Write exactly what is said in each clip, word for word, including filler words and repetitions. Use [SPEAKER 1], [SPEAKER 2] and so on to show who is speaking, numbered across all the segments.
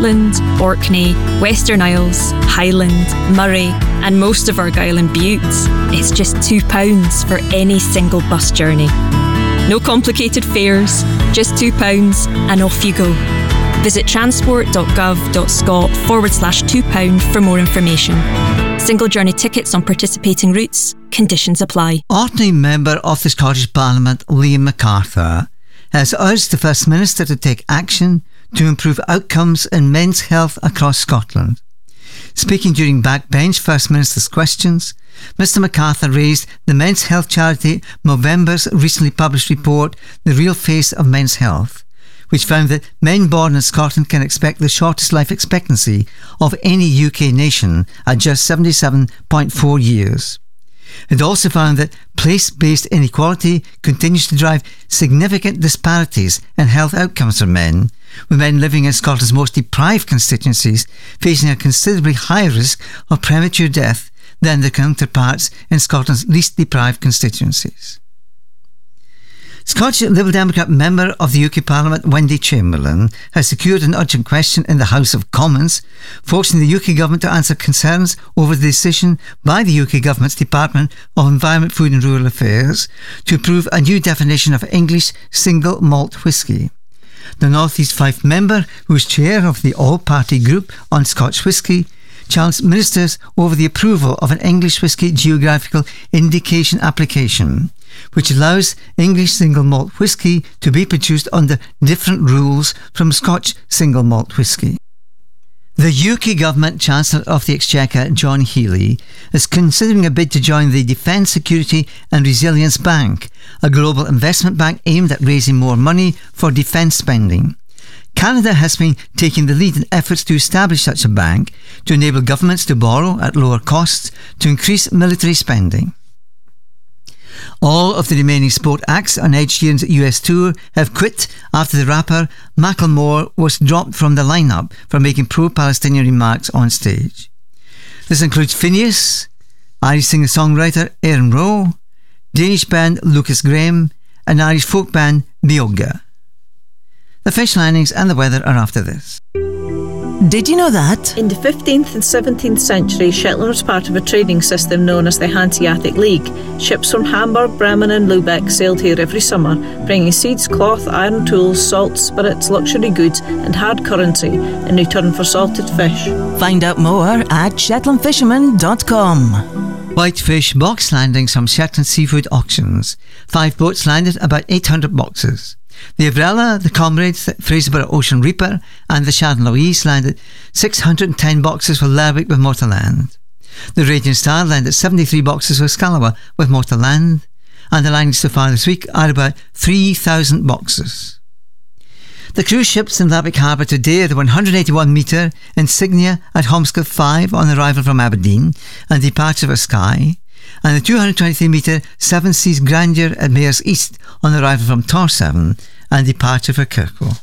[SPEAKER 1] Scotland, Orkney, Western Isles, Highland, Murray and most of Argyll and Bute, it's just two pounds for any single bus journey. No complicated fares, just two pounds and off you go. Visit transport.gov.scot forward slash two pound for more information. Single journey tickets on participating routes. Conditions apply.
[SPEAKER 2] Orkney Member of the Scottish Parliament Liam MacArthur has urged the First Minister to take action to improve outcomes in men's health across Scotland. Speaking during Backbench First Minister's Questions, Mr MacArthur raised the men's health charity Movember's recently published report, The Real Face of Men's Health, which found that men born in Scotland can expect the shortest life expectancy of any U K nation at just seventy-seven point four years. It also found that place-based inequality continues to drive significant disparities in health outcomes for men, with men living in Scotland's most deprived constituencies facing a considerably higher risk of premature death than their counterparts in Scotland's least deprived constituencies. Scottish Liberal Democrat member of the U K Parliament Wendy Chamberlain has secured an urgent question in the House of Commons, forcing the U K Government to answer concerns over the decision by the U K Government's Department of Environment, Food and Rural Affairs to approve a new definition of English single malt whisky. The North East Fife member, who is chair of the all-party group on Scotch whisky, challenged ministers over the approval of an English whisky geographical indication application, which allows English single malt whisky to be produced under different rules from Scotch single malt whisky. The U K Government Chancellor of the Exchequer, John Healey, is considering a bid to join the Defence Security and Resilience Bank, a global investment bank aimed at raising more money for defence spending. Canada has been taking the lead in efforts to establish such a bank to enable governments to borrow at lower costs to increase military spending. All of the remaining sport acts on Ed Sheeran's U S tour have quit after the rapper Macklemore was dropped from the lineup for making pro-Palestinian remarks on stage. This includes Phineas, Irish singer-songwriter Aaron Rowe, Danish band Lucas Graham and Irish folk band Bioga. The fish landings and the weather are after this.
[SPEAKER 3] Did you know that?
[SPEAKER 4] In the fifteenth and seventeenth century, Shetland was part of a trading system known as the Hanseatic League. Ships from Hamburg, Bremen and Lubeck sailed here every summer, bringing seeds, cloth, iron tools, salt, spirits, luxury goods and hard currency in return for salted fish.
[SPEAKER 3] Find out more at shetland fisherman dot com.
[SPEAKER 2] Whitefish box landings from Shetland Seafood Auctions. Five boats landed about eight hundred boxes. The Umbrella, the Comrades, the Fraserburgh Ocean Reaper and the Sharon Louise landed six hundred ten boxes for Lerwick with Motorland. The Radiant Star landed seventy-three boxes for Scalawa with Motorland, and the landings so far this week are about three thousand boxes. The cruise ships in Lerwick Harbour today are the one hundred eighty-one metre Insignia at Holmescliff five on arrival from Aberdeen and departure for Skye, and the two hundred twenty-three metre Seven Seas Grandeur at Mayors East on arrival from Tor seven and departure for Kirkwall.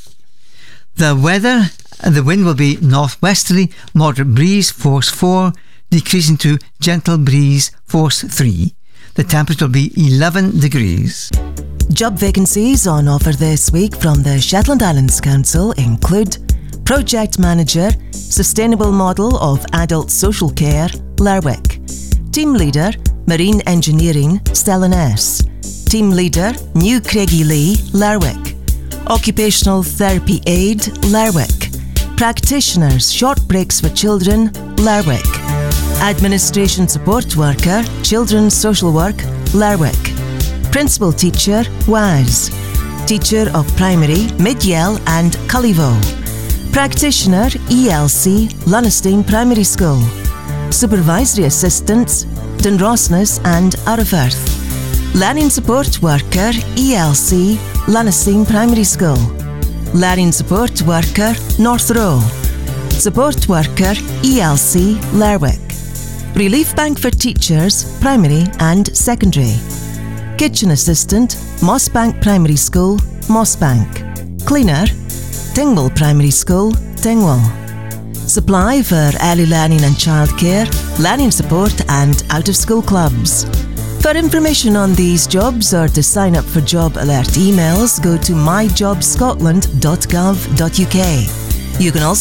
[SPEAKER 2] The weather, the wind will be northwesterly, moderate breeze, force four, decreasing to gentle breeze, force three. The temperature will be eleven degrees.
[SPEAKER 3] Job vacancies on offer this week from the Shetland Islands Council include Project Manager, Sustainable Model of Adult Social Care, Lerwick. Team Leader, Marine Engineering, Stellan S. Team Leader, New Craigie-Lee, Lerwick. Occupational Therapy Aid, Lerwick. Practitioners, Short Breaks for Children, Lerwick. Administration Support Worker, Children's Social Work, Lerwick. Principal Teacher, W A S. Teacher of Primary, Midyell and Cullivo. Practitioner, E L C, Lunnestein Primary School. Supervisory Assistants, Dunrossness and Arrowfirth. Learning Support Worker, E L C, Lunnestein Primary School. Learning Support Worker, North Row. Support Worker, E L C, Lerwick. Relief Bank for Teachers, Primary and Secondary. Kitchen Assistant, Mossbank Primary School, Mossbank. Cleaner, Dingwall Primary School, Dingwall. Supply for early learning and childcare, learning support and out-of-school clubs. For information on these jobs or to sign up for job alert emails, go to my job scotland dot gov dot U K. You can also